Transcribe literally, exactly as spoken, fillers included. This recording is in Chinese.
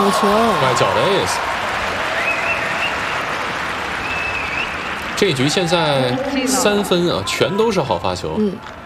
有球， 外角的 ace。这局现在三分啊，全都是好发球。 嗯。